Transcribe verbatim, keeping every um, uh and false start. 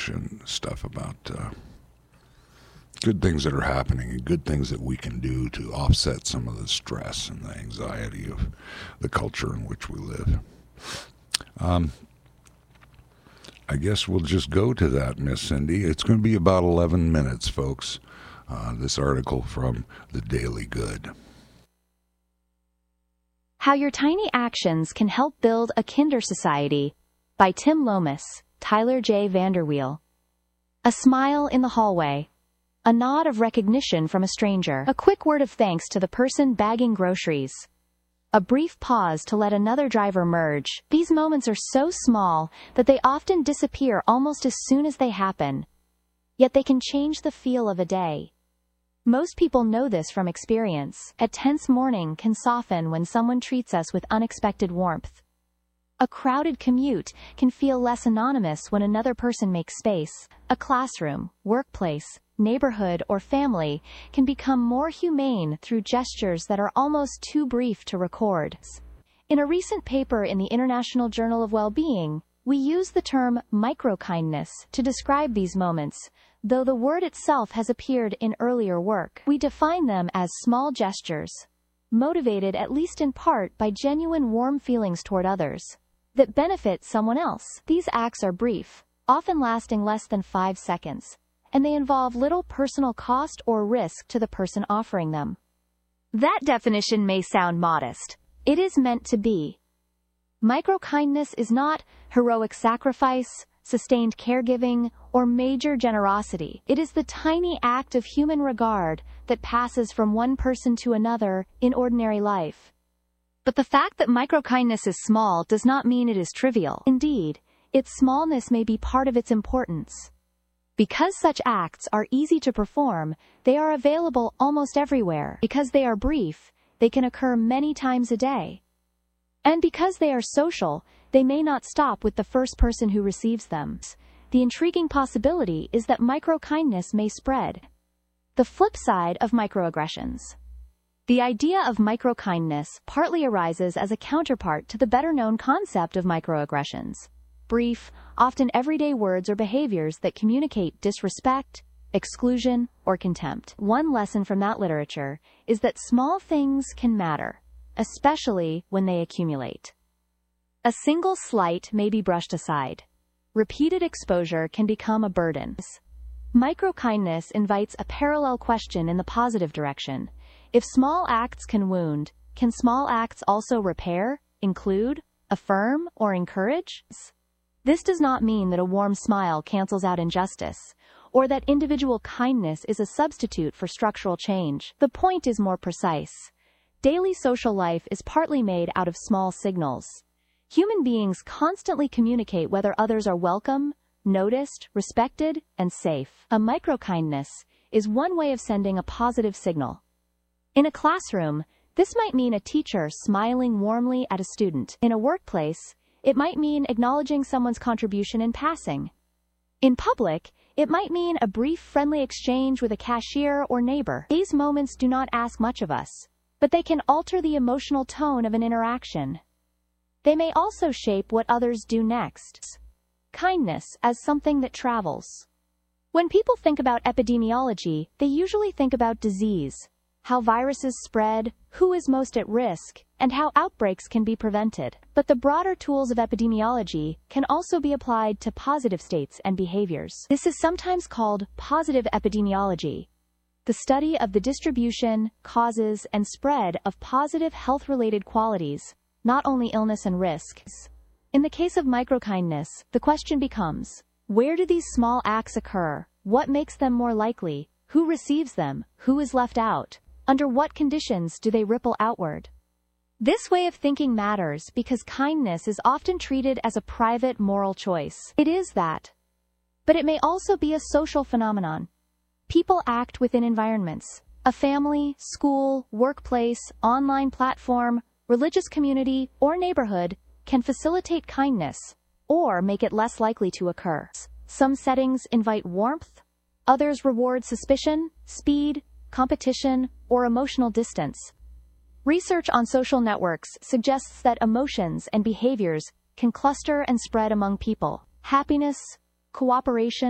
research and stuff about uh, good things that are happening and good things that we can do to offset some of the stress and the anxiety of the culture in which we live. Um, I guess we'll just go to that, Miss Cindy. It's going to be about eleven minutes, folks. Uh, this article from the Daily Good. How Your Tiny Actions Can Help Build a Kinder Society by Tim Lomas, Tyler J. Vanderweel. A smile in the hallway. A nod of recognition from a stranger. A quick word of thanks to the person bagging groceries. A brief pause to let another driver merge. These moments are so small that they often disappear almost as soon as they happen. Yet they can change the feel of a day. Most people know this from experience. A tense morning can soften when someone treats us with unexpected warmth. A crowded commute can feel less anonymous when another person makes space. A classroom, workplace, neighborhood, or family can become more humane through gestures that are almost too brief to record. In a recent paper in the International Journal of Well-Being, we use the term microkindness to describe these moments, though the word itself has appeared in earlier work. We define them as small gestures, motivated at least in part by genuine warm feelings toward others, that benefit someone else. These acts are brief, often lasting less than five seconds, and they involve little personal cost or risk to the person offering them. That definition may sound modest. It is meant to be. Microkindness is not heroic sacrifice, sustained caregiving, or major generosity. It is the tiny act of human regard that passes from one person to another in ordinary life. But the fact that microkindness is small does not mean it is trivial. Indeed, its smallness may be part of its importance. Because such acts are easy to perform, they are available almost everywhere. Because they are brief, they can occur many times a day. And because they are social, they may not stop with the first person who receives them. The intriguing possibility is that microkindness may spread. The flip side of microaggressions. The idea of microkindness partly arises as a counterpart to the better-known concept of microaggressions. Brief, often everyday words or behaviors that communicate disrespect, exclusion, or contempt. One lesson from that literature is that small things can matter, especially when they accumulate. A single slight may be brushed aside. Repeated exposure can become a burden. Microkindness invites a parallel question in the positive direction. If small acts can wound, can small acts also repair, include, affirm, or encourage? This does not mean that a warm smile cancels out injustice, or that individual kindness is a substitute for structural change. The point is more precise. Daily social life is partly made out of small signals. Human beings constantly communicate whether others are welcome, noticed, respected, and safe. A microkindness is one way of sending a positive signal. In a classroom, this might mean a teacher smiling warmly at a student. In a workplace, it might mean acknowledging someone's contribution in passing. In public, it might mean a brief friendly exchange with a cashier or neighbor. These moments do not ask much of us, but they can alter the emotional tone of an interaction. They may also shape what others do next. Kindness as something that travels. When people think about epidemiology, they usually think about disease, how viruses spread, who is most at risk, and how outbreaks can be prevented. But the broader tools of epidemiology can also be applied to positive states and behaviors. This is sometimes called positive epidemiology, the study of the distribution, causes, and spread of positive health-related qualities, not only illness and risks. In the case of microkindness, the question becomes, where do these small acts occur? What makes them more likely? Who receives them? Who is left out? Under what conditions do they ripple outward? This way of thinking matters because kindness is often treated as a private moral choice. It is that. But it may also be a social phenomenon. People act within environments. A family, school, workplace, online platform, religious community, or neighborhood can facilitate kindness, or make it less likely to occur. Some settings invite warmth, others reward suspicion, speed, competition, or emotional distance. Research on social networks suggests that emotions and behaviors can cluster and spread among people. Happiness, cooperation,